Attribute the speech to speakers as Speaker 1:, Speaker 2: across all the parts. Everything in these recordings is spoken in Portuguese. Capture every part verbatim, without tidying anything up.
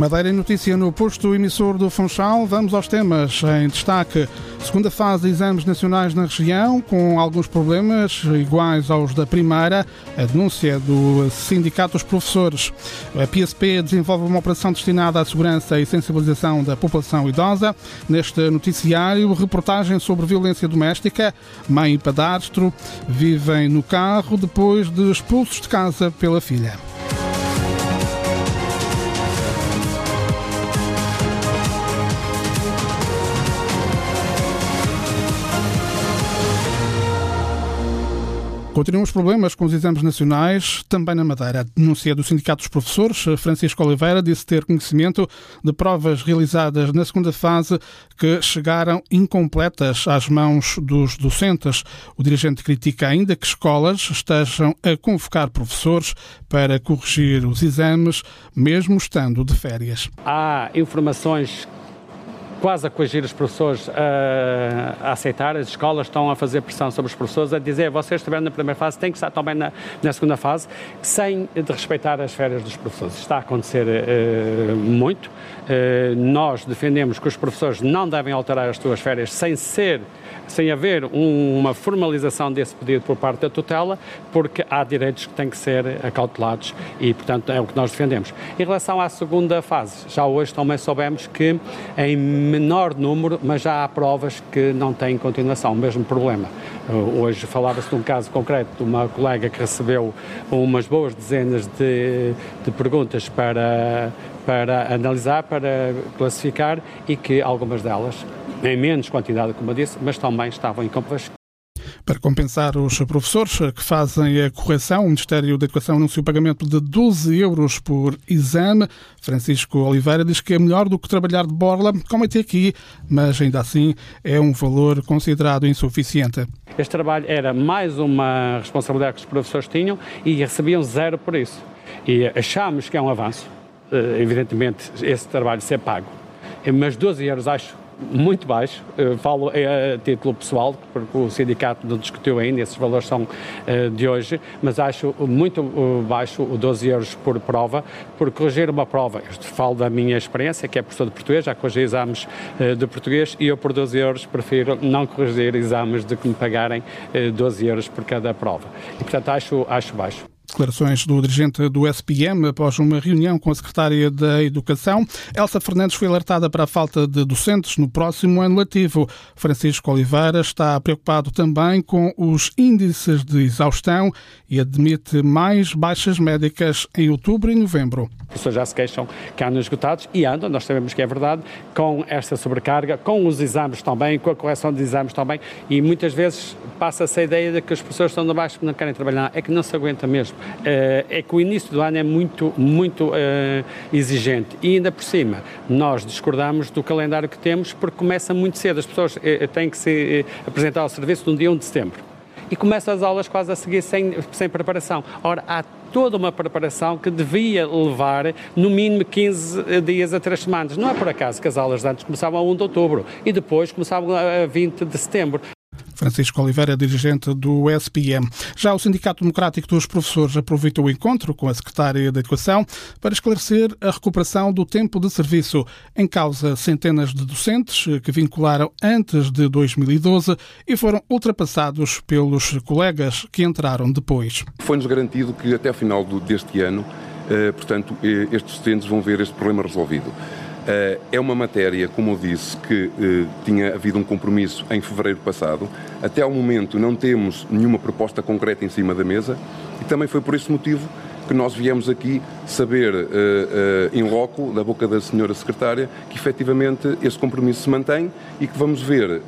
Speaker 1: Madeira em notícia no posto emissor do Funchal. Vamos aos temas em destaque. Segunda fase de exames nacionais na região, com alguns problemas iguais aos da primeira. A denúncia do Sindicato dos Professores. A P S P desenvolve uma operação destinada à segurança e sensibilização da população idosa. Neste noticiário, reportagem sobre violência doméstica. Mãe e padrasto vivem no carro depois de expulsos de casa pela filha. Continuam os problemas com os exames nacionais, também na Madeira. A denúncia do Sindicato dos Professores, Francisco Oliveira, disse ter conhecimento de provas realizadas na segunda fase que chegaram incompletas às mãos dos docentes. O dirigente critica ainda que escolas estejam a convocar professores para corrigir os exames, mesmo estando de férias.
Speaker 2: Há informações quase a coagir os professores a, a aceitar. As escolas estão a fazer pressão sobre os professores, a dizer: vocês estiveram na primeira fase, têm que estar também na, na segunda fase, sem de respeitar as férias dos professores. Está a acontecer uh, muito. Uh, nós defendemos que os professores não devem alterar as suas férias sem ser, sem haver um, uma formalização desse pedido por parte da tutela, porque há direitos que têm que ser acautelados e, portanto, é o que nós defendemos. Em relação à segunda fase, já hoje também soubemos que em menor número, mas já há provas que não têm continuação, o mesmo problema. Hoje falava-se de um caso concreto de uma colega que recebeu umas boas dezenas de, de perguntas para, para analisar, para classificar, e que algumas delas, em menos quantidade, como eu disse, mas também estavam incompletas.
Speaker 1: Para compensar os professores que fazem a correção, o Ministério da Educação anunciou o pagamento de doze euros por exame. Francisco Oliveira diz que é melhor do que trabalhar de borla, como até aqui, mas ainda assim é um valor considerado insuficiente.
Speaker 2: Este trabalho era mais uma responsabilidade que os professores tinham e recebiam zero por isso. E achámos que é um avanço, evidentemente, esse trabalho ser pago. Mas doze euros acho muito baixo, eu falo a título pessoal, porque o sindicato não discutiu ainda, esses valores são uh, de hoje, mas acho muito uh, baixo o doze euros por prova, por corrigir uma prova. Eu falo da minha experiência, que é professor de português, já corrigi exames uh, de português, e eu por doze euros prefiro não corrigir exames do que me pagarem uh, doze euros por cada prova. E, portanto, acho, acho baixo.
Speaker 1: Declarações do dirigente do S P M após uma reunião com a secretária da Educação. Elsa Fernandes foi alertada para a falta de docentes no próximo ano letivo. Francisco Oliveira está preocupado também com os índices de exaustão e admite mais baixas médicas em outubro e novembro.
Speaker 2: As pessoas já se queixam que andam esgotados e andam, nós sabemos que é verdade, com esta sobrecarga, com os exames também, com a correção de exames também, e muitas vezes passa-se a ideia de que as pessoas estão de baixo porque não querem trabalhar. É que não se aguenta mesmo. É que o início do ano é muito, muito uh, exigente e ainda por cima nós discordamos do calendário que temos, porque começa muito cedo. As pessoas uh, têm que se uh, apresentar ao serviço no dia um de setembro e começam as aulas quase a seguir sem, sem preparação. Ora, há toda uma preparação que devia levar no mínimo quinze dias a três semanas. Não é por acaso que as aulas de antes começavam a um de outubro e depois começavam a vinte de setembro.
Speaker 1: Francisco Oliveira, dirigente do S P M. Já o Sindicato Democrático dos Professores aproveitou o encontro com a secretária da Educação para esclarecer a recuperação do tempo de serviço. Em causa, centenas de docentes que vincularam antes de dois mil e doze e foram ultrapassados pelos colegas que entraram depois.
Speaker 3: Foi-nos garantido que até ao final deste ano, eh, portanto, eh, estes docentes vão ver este problema resolvido. É uma matéria, como eu disse, que eh, tinha havido um compromisso em fevereiro passado. Até ao momento não temos nenhuma proposta concreta em cima da mesa e também foi por esse motivo que nós viemos aqui saber eh, eh, em loco, da boca da senhora secretária, que efetivamente esse compromisso se mantém e que vamos ver eh,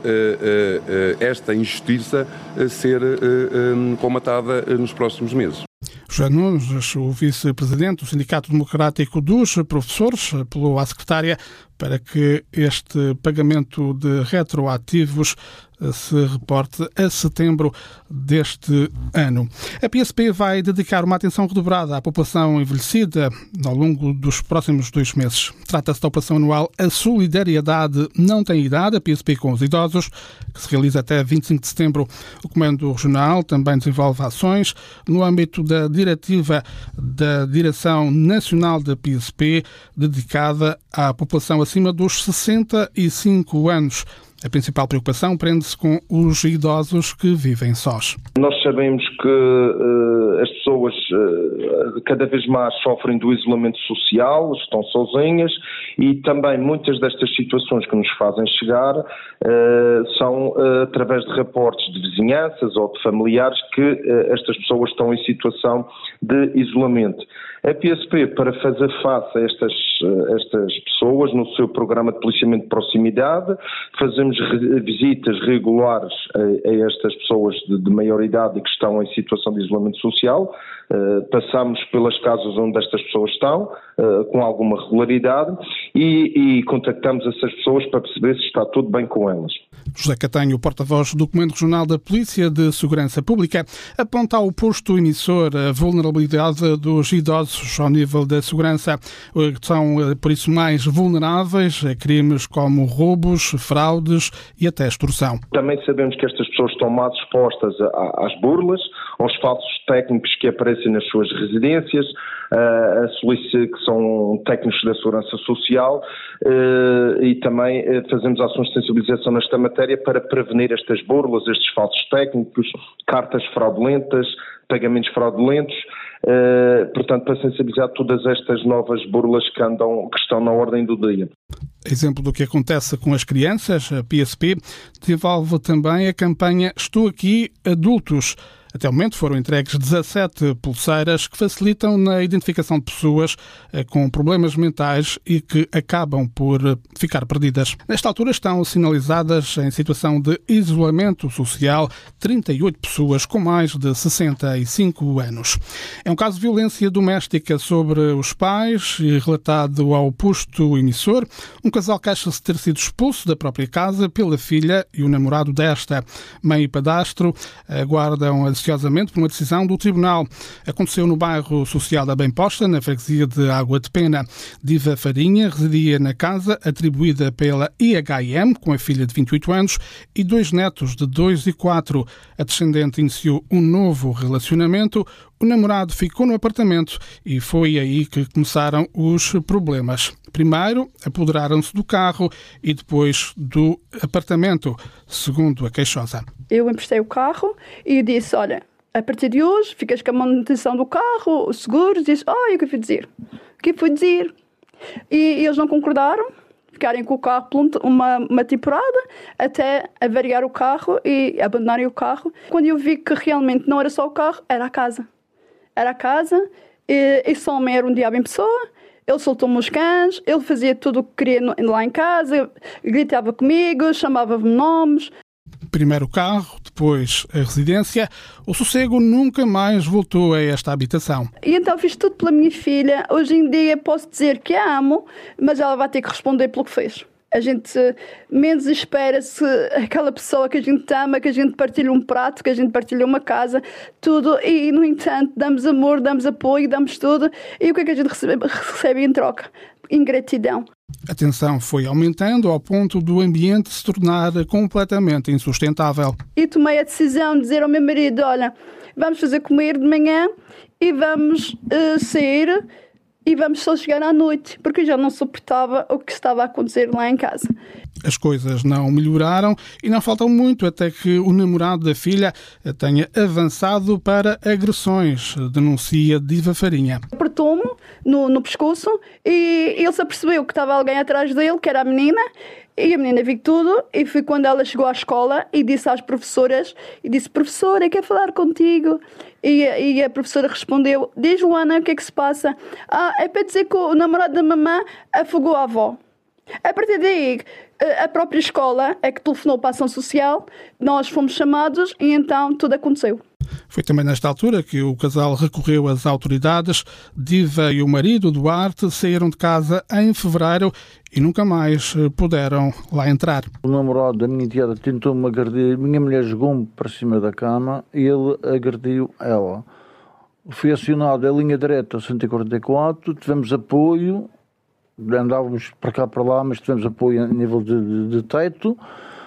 Speaker 3: eh, esta injustiça eh, ser eh, eh, comatada nos próximos meses.
Speaker 1: José Nunes, o vice-presidente do Sindicato Democrático dos Professores, apelou à secretária para que este pagamento de retroativos se reporte a setembro deste ano. A P S P vai dedicar uma atenção redobrada à população envelhecida ao longo dos próximos dois meses. Trata-se da operação anual A Solidariedade Não Tem Idade, a P S P com os idosos, que se realiza até vinte e cinco de setembro. O Comando Regional também desenvolve ações no âmbito da diretiva da Direção Nacional da P S P, dedicada à população acima dos sessenta e cinco anos. A principal preocupação prende-se com os idosos que vivem sós.
Speaker 4: Nós sabemos que uh, as pessoas uh, cada vez mais sofrem do isolamento social, estão sozinhas, e também muitas destas situações que nos fazem chegar uh, são uh, através de reportes de vizinhanças ou de familiares que uh, estas pessoas estão em situação de isolamento. A P S P, para fazer face a estas, estas pessoas, no seu programa de policiamento de proximidade, fazemos re- visitas regulares a, a estas pessoas de, de maior idade e que estão em situação de isolamento social. Uh, passamos pelas casas onde estas pessoas estão, uh, com alguma regularidade, e, e contactamos essas pessoas para perceber se está tudo bem com elas.
Speaker 1: José Catanho, porta-voz do Comando Regional da Polícia de Segurança Pública, aponta ao posto emissor a vulnerabilidade dos idosos ao nível da segurança. São, por isso, mais vulneráveis a crimes como roubos, fraudes e até extorsão.
Speaker 4: Também sabemos que estas pessoas estão mais expostas às burlas, aos falsos técnicos que aparecem nas suas residências, a solicitação que são técnicos da segurança social, e também fazemos ações de sensibilização nesta matéria para prevenir estas burlas, estes falsos técnicos, cartas fraudulentas, pagamentos fraudulentos, portanto, para sensibilizar todas estas novas burlas que, andam, que estão na ordem do dia.
Speaker 1: Exemplo do que acontece com as crianças, a P S P desenvolve também a campanha Estou Aqui Adultos. Até o momento foram entregues dezassete pulseiras que facilitam na identificação de pessoas com problemas mentais e que acabam por ficar perdidas. Nesta altura estão sinalizadas em situação de isolamento social trinta e oito pessoas com mais de sessenta e cinco anos. É um caso de violência doméstica sobre os pais, relatado ao posto emissor. Um casal queixa-se ter sido expulso da própria casa pela filha e o namorado desta. Mãe e padastro aguardam a por uma decisão do Tribunal. Aconteceu no bairro social da Bem Posta, na freguesia de Água de Pena. Diva Farinha residia na casa atribuída pela I H M, com a filha de vinte e oito anos e dois netos de dois e quatro. A descendente iniciou um novo relacionamento. O namorado ficou no apartamento e foi aí que começaram os problemas. Primeiro, apoderaram-se do carro e depois do apartamento, segundo a queixosa.
Speaker 5: Eu emprestei o carro e disse, olha, a partir de hoje ficas com a manutenção do carro, os seguros, disse, oh, e o que eu fui dizer? O que eu fui dizer? E eles não concordaram, ficarem com o carro uma, uma temporada, até avariar o carro e abandonarem o carro. Quando eu vi que realmente não era só o carro, era a casa. Era a casa, e esse homem era um diabo em pessoa, ele soltou-me os cães, ele fazia tudo o que queria lá em casa, gritava comigo, chamava-me nomes.
Speaker 1: Primeiro o carro, depois a residência. O sossego nunca mais voltou a esta habitação.
Speaker 5: E então fiz tudo pela minha filha. Hoje em dia posso dizer que a amo, mas ela vai ter que responder pelo que fez. A gente menos espera-se aquela pessoa que a gente ama, que a gente partilha um prato, que a gente partilha uma casa, tudo, e no entanto damos amor, damos apoio, damos tudo, e o que é que a gente recebe, recebe em troca? Ingratidão.
Speaker 1: A tensão foi aumentando ao ponto do ambiente se tornar completamente insustentável.
Speaker 5: E tomei a decisão de dizer ao meu marido, olha, vamos fazer comer de manhã e vamos uh, sair e vamos só chegar à noite, porque eu já não suportava o que estava a acontecer lá em casa.
Speaker 1: As coisas não melhoraram e não faltam muito até que o namorado da filha tenha avançado para agressões, denuncia Diva Farinha.
Speaker 5: Apertou-me no, no pescoço e ele se apercebeu que estava alguém atrás dele, que era a menina, e a menina viu tudo, e foi quando ela chegou à escola e disse às professoras, e disse, professora, quero falar contigo. E, e a professora respondeu, diz Luana, o que é que se passa? Ah, é para dizer que o namorado da mamã afogou a avó. A partir daí, a própria escola é que telefonou para a ação social, nós fomos chamados e então tudo aconteceu.
Speaker 1: Foi também nesta altura que o casal recorreu às autoridades. Diva e o marido, Duarte, saíram de casa em fevereiro e nunca mais puderam lá entrar.
Speaker 6: O namorado da minha enteada tentou-me agredir, minha mulher jogou-me para cima da cama e ele agrediu ela. Fui acionado a linha direta cento e quarenta e quatro, tivemos apoio, andávamos para cá para lá, mas tivemos apoio a nível de, de, de teto.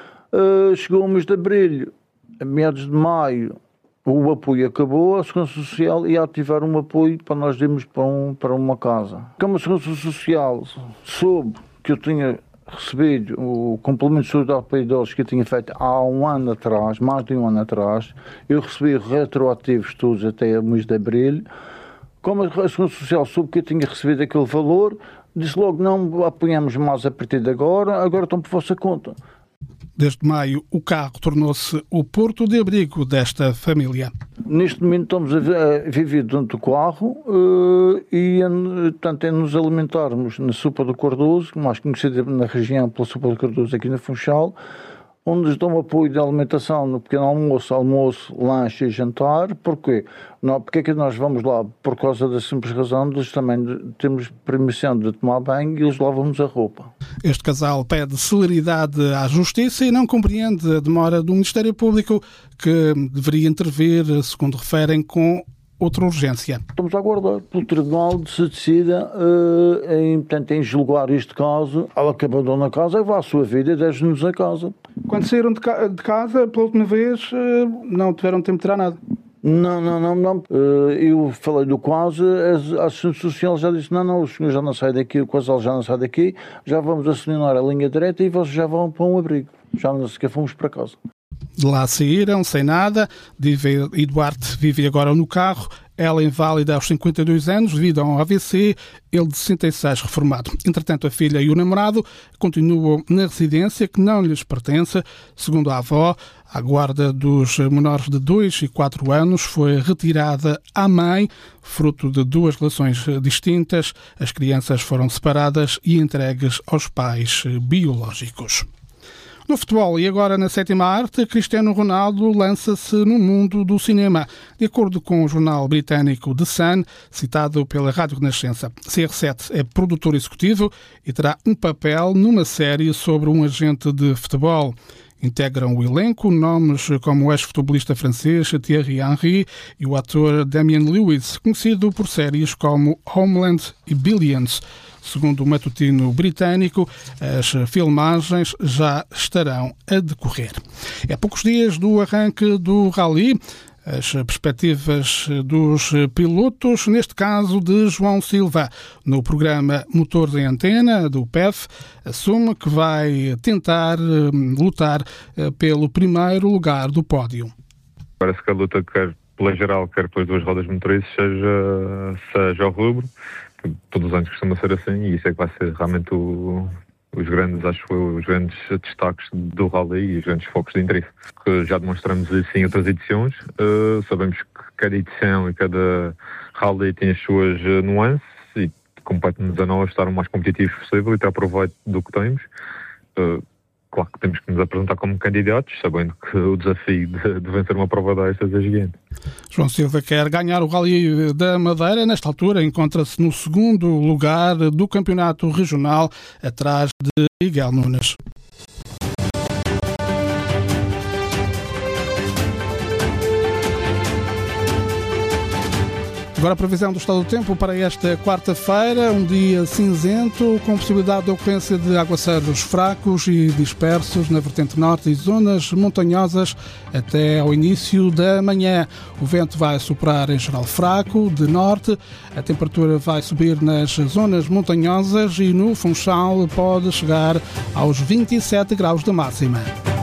Speaker 6: Uh, chegou o mês de abril, a meados de maio, o apoio acabou, a Segurança Social ia ativar um apoio para nós irmos para, um, para uma casa. Como a Segurança Social soube que eu tinha recebido o complemento de saúde para idosos que eu tinha feito há um ano atrás, mais de um ano atrás, eu recebi retroativos todos até o mês de abril. Como a Segurança Social soube que eu tinha recebido aquele valor, disse logo, não apoiamos mais a partir de agora, agora estão por vossa conta.
Speaker 1: Desde maio, o carro tornou-se o porto de abrigo desta família.
Speaker 6: Neste momento estamos a viver dentro do carro uh, e, portanto, é nos alimentarmos na Sopa do Cardoso, mais conhecida na região pela Sopa do Cardoso aqui na Funchal, onde nos dão apoio de alimentação no pequeno almoço, almoço, lanche e jantar. Porquê? Não, porque é que nós vamos lá? Por causa da simples razão de também temos permissão de tomar banho e eles lavam-nos a roupa.
Speaker 1: Este casal pede celeridade à Justiça e não compreende a demora do Ministério Público, que deveria intervir, segundo referem, com outra urgência.
Speaker 6: Estamos a aguardar pelo Tribunal de se decida uh, em, portanto, em julgar este caso. Ela que abandonou a casa e vai à sua vida e deixa-nos a casa.
Speaker 1: Quando saíram de, ca- de casa, pela última vez, uh, não tiveram tempo de tirar nada?
Speaker 6: Não, não, não, não. Uh, eu falei do caso, a Assistência Social já disse, não, não, o senhor já não sai daqui, o casal já não sai daqui, já vamos assinar a linha direta e vocês já vão para um abrigo. Já não sequer fomos para casa.
Speaker 1: De lá saíram, sem nada. Diva e Duarte vivem agora no carro. Ela inválida aos cinquenta e dois anos devido a um A V C, ele de sessenta e seis reformado. Entretanto, a filha e o namorado continuam na residência que não lhes pertence. Segundo a avó, a guarda dos menores de dois e quatro anos foi retirada à mãe, fruto de duas relações distintas. As crianças foram separadas e entregues aos pais biológicos. No futebol e agora na sétima arte, Cristiano Ronaldo lança-se no mundo do cinema. De acordo com o jornal britânico The Sun, citado pela Rádio Renascença, C R sete é produtor executivo e terá um papel numa série sobre um agente de futebol. Integram o elenco nomes como o ex-futebolista francês Thierry Henry e o ator Damian Lewis, conhecido por séries como Homeland e Billions. Segundo o matutino britânico, as filmagens já estarão a decorrer. É poucos dias do arranque do Rally. As perspectivas dos pilotos, neste caso de João Silva, no programa Motores em Antena, do P E F, assume que vai tentar lutar pelo primeiro lugar do pódio.
Speaker 7: Parece que a luta, quer pela geral, quer pelas duas rodas motrizes, seja, seja ao rubro. Todos os anos costuma ser assim e isso é que vai ser realmente o, os grandes, acho eu, os grandes destaques do Rally e os grandes focos de interesse. Que já demonstramos isso em outras edições. Uh, sabemos que cada edição e cada Rally tem as suas nuances e compete-nos a nós estar o mais competitivos possível e ter proveito do que temos. Uh, Claro que temos que nos apresentar como candidatos, sabendo que o desafio de, de vencer uma prova destas é gigante.
Speaker 1: João Silva quer ganhar o Rally da Madeira. Nesta altura encontra-se no segundo lugar do campeonato regional, atrás de Miguel Nunes. Agora a previsão do estado do tempo para esta quarta-feira, um dia cinzento, com possibilidade de ocorrência de aguaceiros fracos e dispersos na vertente norte e zonas montanhosas até ao início da manhã. O vento vai soprar em geral fraco, de norte, a temperatura vai subir nas zonas montanhosas e no Funchal pode chegar aos vinte e sete graus da máxima.